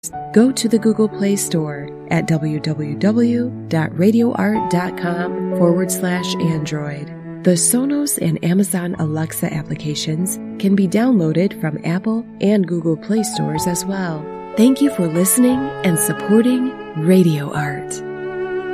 go to the Google Play Store at www.radioart.com/Android. The Sonos and Amazon Alexa applications can be downloaded from Apple and Google Play stores as well. Thank you for listening and supporting Radio Art.